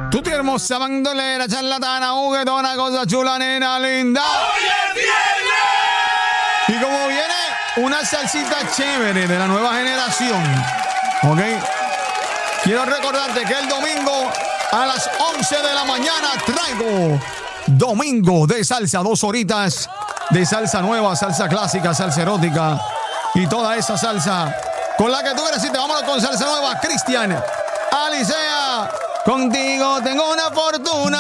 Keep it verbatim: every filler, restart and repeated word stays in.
Tú tienes hermosa bandolera, charlatana, juguetona, cosa chula, nena linda. ¡Hoy es viernes! Y como viene una salsita chévere de la nueva generación, ¿ok? Quiero recordarte que el domingo a las once de la mañana traigo Domingo de Salsa, dos horitas de salsa nueva, salsa clásica, salsa erótica y toda esa salsa con la que tú eres. Y te vámonos con salsa nueva, Cristian Alicea. Contigo tengo una fortuna.